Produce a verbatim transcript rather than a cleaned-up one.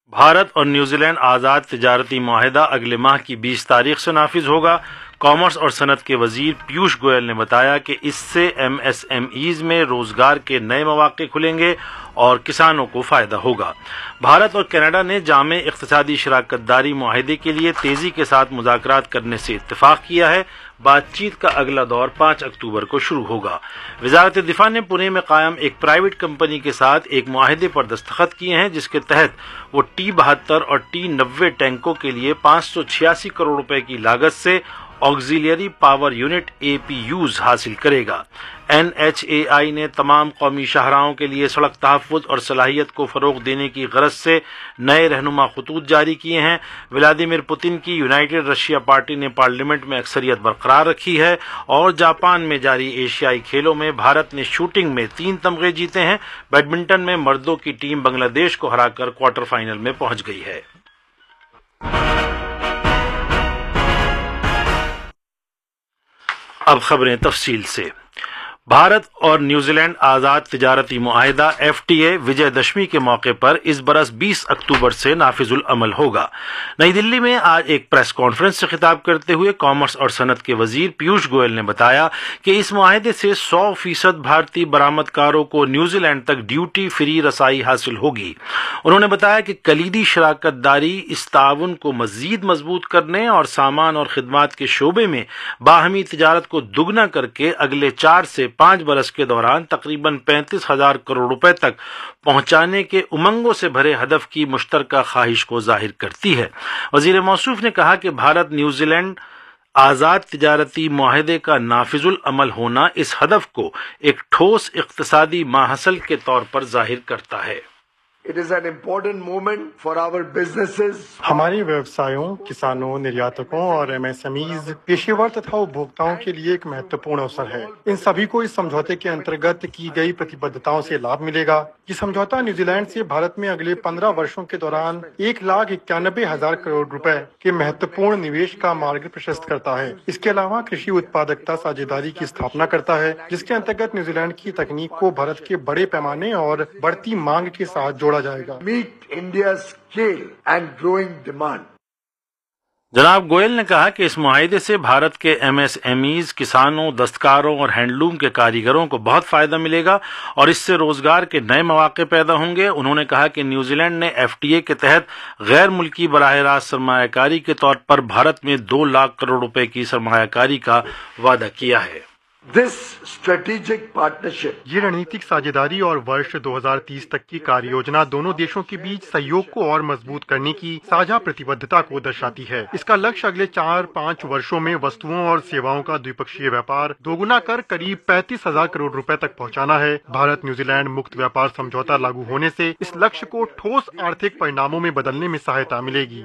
भारत और न्यूजीलैंड आज़ाद तिजारती मुआहिदा अगले माह की बीस तारीख से नाफिज होगा। कॉमर्स और सनत के वजीर पीयूष गोयल ने बताया कि इससे एम एस एम ईज में रोजगार के नए मौके खुलेंगे और किसानों को फायदा होगा। भारत और कनाडा ने जामे इक्तिसादी शराकत दारी मुआहिदे के लिए तेजी के साथ मुज़ाकरात करने से इत्तेफाक किया है। बातचीत का अगला दौर पाँच अक्टूबर को शुरू होगा। वजारत दिफा ने पुणे में कायम एक प्राइवेट कंपनी के साथ एक मुआहिदे पर दस्तखत किए हैं, जिसके तहत वो टी बहत्तर और टी नब्बे टैंकों के लिए पाँच सौ छियासी करोड़ रुपए की लागत से auxiliary power unit A P use हासिल करेगा। एन एच ए आई ने तमाम कौमी शाहराहों के लिए सड़क तहफ़्फ़ुज़ और सलाहियत को फ़रोग़ देने की गरज से नए रहनुमा खतूत जारी किए हैं। व्लादिमीर पुतिन की यूनाइटेड रशिया पार्टी ने पार्लियामेंट में अक्सरियत बरकरार रखी है और जापान में जारी एशियाई खेलों में भारत ने शूटिंग में तीन तमगे जीते हैं। बैडमिंटन में मर्दों की टीम बांग्लादेश को हराकर क्वार्टर फाइनल में पहुंच गई है। अब खबरें तफसील से। भारत और New Zealand Azad तिजारती मुआहिदा F T A Vijayadashami के मौके पर इस बरस बीस अक्टूबर से नाफिजुल अमल होगा। नई दिल्ली में आज एक प्रेस कॉन्फ्रेंस से खिताब करते हुए कॉमर्स और सनत के वजीर पीयूष गोयल ने बताया कि इस मुआहिदे से सौ फीसद भारतीय बरामदकारों को न्यूजीलैंड तक ड्यूटी फ्री रसाई हासिल होगी। उन्होंने बताया कि कलीदी शराकत दारी इस ताउन को मजीद मजबूत करने और सामान और खिदमात के शोबे में बाहमी तिजारत को दुगना करके अगले चार से पांच बरस के दौरान तकरीबन पैंतीस हजार करोड़ रुपए तक पहुंचाने के उमंगों से भरे हदफ की मुश्तरका ख्वाहिश को जाहिर करती है। वजीर मौसूफ ने कहा कि भारत न्यूजीलैंड आज़ाद तिजारती मुआहिदे का नाफिजुल अमल होना इस हदफ को एक ठोस इक्तिसादी माहसल के तौर पर जाहिर करता है। It is an important moment for our businesses. हमारे व्यवसायों, किसानों, निर्यातकों और एम एस एम ईज, पेशेवर तथा उपभोक्ताओं के लिए एक महत्वपूर्ण अवसर है। इन सभी को इस समझौते के अंतर्गत की गई प्रतिबद्धताओं से लाभ मिलेगा। ये समझौता न्यूजीलैंड से भारत में अगले पंद्रह वर्षों के दौरान एक लाख इक्यानबे हजार करोड़ रुपए के महत्वपूर्ण निवेश का मार्ग प्रशस्त करता है। इसके अलावा कृषि उत्पादकता साझेदारी की स्थापना करता है, जिसके अंतर्गत न्यूजीलैंड की तकनीक को भारत के बड़े पैमाने और बढ़ती मांग के साथ जोड़ा जाएगा। Meet India's scale and growing demand. जनाब गोयल ने कहा कि इस मुआहिदे से भारत के एम एस एम ईज, किसानों, दस्तकारों और हैंडलूम के कारीगरों को बहुत फायदा मिलेगा और इससे रोजगार के नए मौके पैदा होंगे। उन्होंने कहा कि न्यूजीलैंड ने एफ टी ए के तहत गैर मुल्की बराह रास्त सरमायाकारी के तौर पर भारत में दो लाख करोड़ रुपए की सरमायाकारी का वादा किया है। This strategic partnership ये रणनीतिक साझेदारी और वर्ष दो हज़ार तीस तक की कार्य योजना दोनों देशों के बीच सहयोग को और मजबूत करने की साझा प्रतिबद्धता को दर्शाती है। इसका लक्ष्य अगले चार पाँच वर्षों में वस्तुओं और सेवाओं का द्विपक्षीय व्यापार दोगुना कर करीब पैंतीस हजार करोड़ रुपए तक पहुंचाना है। भारत न्यूजीलैंड मुक्त व्यापार समझौता लागू होने से इस लक्ष्य को ठोस आर्थिक परिणामों में बदलने में सहायता मिलेगी।